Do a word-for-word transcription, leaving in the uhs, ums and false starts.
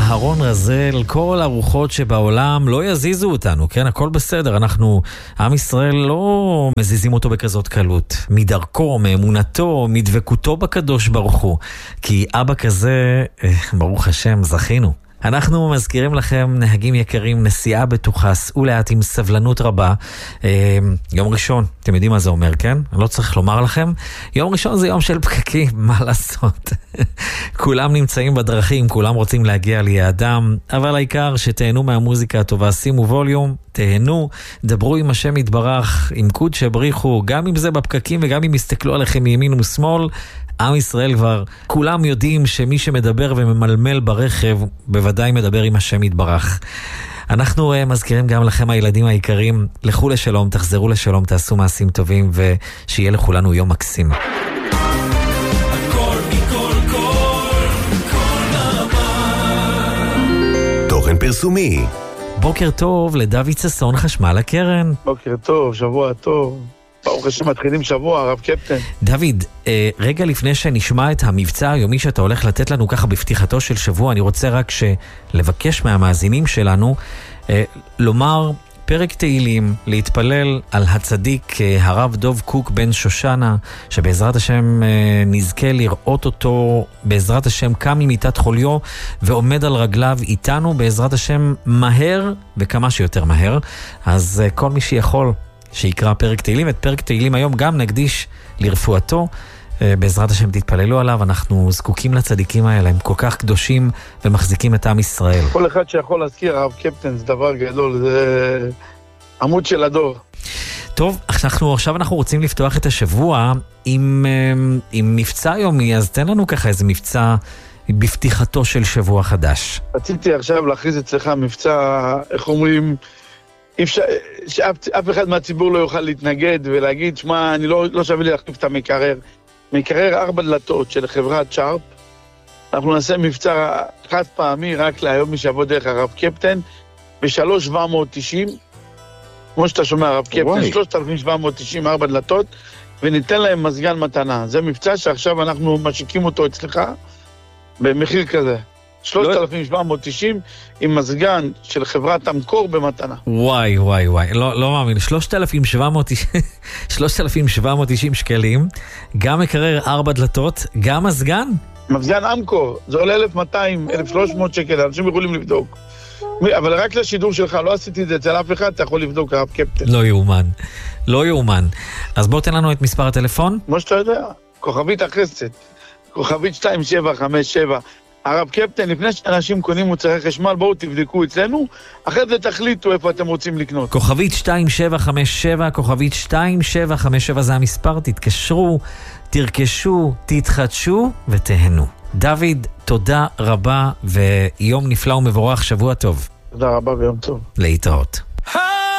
אהרון רזל, כל הרוחות שבעולם לא יזיזו אותנו, כן? הכל בסדר, אנחנו, עם ישראל לא מזיזים אותו בכזאת קלות. מדרכו, מאמונתו, מדבקותו בקדוש ברוך הוא. כי אבא כזה, ברוך השם, זכינו. אנחנו מזכירים לכם, נהגים יקרים, נסיעה בטוחה, סעו לאט עם סבלנות רבה. יום ראשון, אתם יודעים מה זה אומר, כן? אני לא צריך לומר לכם. יום ראשון זה יום של פקקים, מה לעשות? כולם נמצאים בדרכים, כולם רוצים להגיע ליעדם, אבל העיקר שתהנו מהמוזיקה הטובה, שימו ווליום, תהנו, דברו עם השם יתברך, עם קוד שבריחו, גם אם זה בפקקים וגם אם יסתכלו עליכם מימין ושמאל, עם ישראל כבר, כולם יודעים שמי שמדבר וממלמל ברכב, בוודאי מדבר עם השם יתברך. אנחנו uh, מזכירים גם לכם הילדים היקרים, לכו לשלום, תחזרו לשלום, תעשו מעשים טובים, ושיהיה לכולנו יום מקסים. תוכן פרסומי. בוקר טוב לדוד ססון, חשמל הקרן. בוקר טוב, שבוע טוב. ברוך השם, מתחילים שבוע, הרב קפטן. דוד, רגע לפני שנשמע את המבצע היומי שאתה הולך לתת לנו ככה בפתיחתו של שבוע, אני רוצה רק לבקש מהמאזינים שלנו לומר פרק תהילים, להתפלל על הצדיק הרב דוב קוק בן שושנה, שבעזרת השם נזכה לראות אותו, בעזרת השם קם ממיטת חוליו ועומד על רגליו איתנו, בעזרת השם מהר וכמה שיותר מהר. אז כל מי שיכול שיקרא פרק תהילים, את פרק תהילים היום גם נקדיש לרפואתו, בעזרת השם תתפללו עליו, אנחנו זקוקים לצדיקים האלה, הם כל כך קדושים ומחזיקים את עם ישראל. כל אחד שיכול להזכיר הרב קפטן, זה דבר גדול, זה עמוד של הדור. טוב, אנחנו, עכשיו אנחנו רוצים לפתוח את השבוע עם, עם מבצע יומי, אז תן לנו ככה איזה מבצע בפתיחתו של שבוע חדש. רציתי עכשיו להכריז אצלך מבצע, איך אומרים, אפשר, שאף אף אחד מהציבור לא יוכל להתנגד ולהגיד, שמה, אני לא, לא שווה לי להחליף את המקרר. מקרר ארבע דלתות של חברת שרפ. אנחנו נעשה מבצע חד פעמי רק להיום מי שיבוא דרך הרב קפטן, ב-שלוש אלף שבע מאות תשעים, כמו שאתה שומע הרב קפטן, שלושת אלפים שבע מאות תשעים, ארבע דלתות, וניתן להם מזגן מתנה. זה מבצע שעכשיו אנחנו משיקים אותו אצלך, במחיר כזה. שלושת אלפים שבע מאות תשעים עם מזגן של חברת המקור במתנה. וואי וואי וואי, לא, לא מאמין, שלושת אלפים שבע מאות תשעים שקלים, גם מקרר ארבע דלתות, גם מזגן? מזגן אמקור, זה עולה אלף מאתיים, אלף ושלוש מאות שקל, אנשים יכולים לבדוק. אבל רק לשידור שלך, לא עשיתי את זה אצל אף אחד, אתה יכול לבדוק הרב קפטן. לא יאומן, לא יאומן. אז בוא תן לנו את מספר הטלפון. כמו שאתה יודע, כוכבית החסד, כוכבית שתיים שבע חמש שבע, הרב קפטן, לפני שאנשים קונים מוצרי חשמל, בואו תבדקו אצלנו, אחרי זה תחליטו איפה אתם רוצים לקנות. כוכבית שתיים שבע חמש שבע, כוכבית שתיים שבע חמש שבע זה המספר, תתקשרו, תרכשו, תתחדשו ותהנו. דוד, תודה רבה ויום נפלא ומבורך, שבוע טוב. תודה רבה ויום טוב. להתראות.